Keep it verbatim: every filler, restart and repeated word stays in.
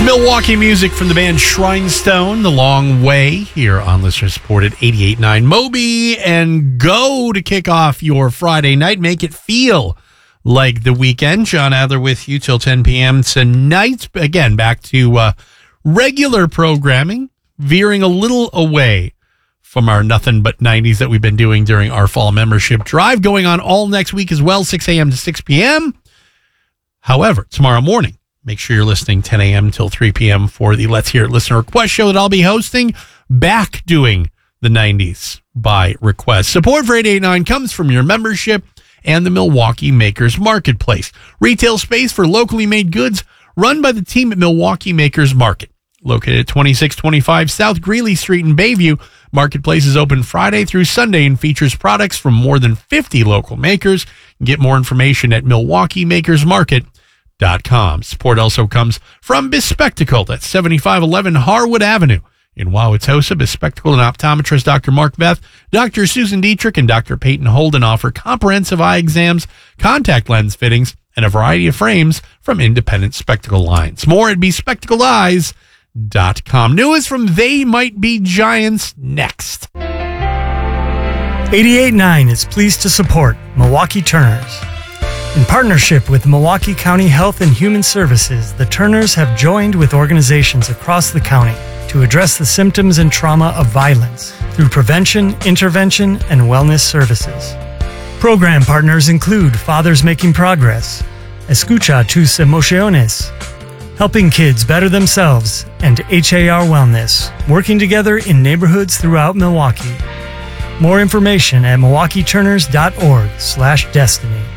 Milwaukee music from the band Shrinestone, The Long Way, here on listener supported eighty-eight point nine Moby, and go to kick off your Friday night. Make it feel like the weekend. John Adler with you till ten p.m. tonight. Again, back to uh, regular programming, veering a little away from our nothing but nineties that we've been doing during our fall membership drive, going on all next week as well, six a.m. to six p.m. However, tomorrow morning, make sure you're listening ten a.m. till three p.m. for the Let's Hear It Listener Request show that I'll be hosting, back doing the nineties by request. Support for eighty-eight point nine comes from your membership and the Milwaukee Makers Marketplace, retail space for locally made goods run by the team at Milwaukee Makers Market. Located at twenty-six twenty-five South Greeley Street in Bayview, Marketplace is open Friday through Sunday and features products from more than fifty local makers. Get more information at milwaukee makers market dot com. Support also comes from Bespectacled at seventy-five eleven Harwood Avenue in Wauwatosa. Bespectacled and optometrist Doctor Mark Beth, Doctor Susan Dietrich, and Doctor Peyton Holden offer comprehensive eye exams, contact lens fittings, and a variety of frames from independent spectacle lines. More at bespectacled eyes dot com. News from They Might Be Giants next. eighty-eight point nine is pleased to support Milwaukee Turners. In partnership with Milwaukee County Health and Human Services, the Turners have joined with organizations across the county to address the symptoms and trauma of violence through prevention, intervention, and wellness services. Program partners include Fathers Making Progress, Escucha Tus Emociones, Helping Kids Better Themselves, and H A R Wellness, working together in neighborhoods throughout Milwaukee. More information at milwaukee turners dot org slash destiny.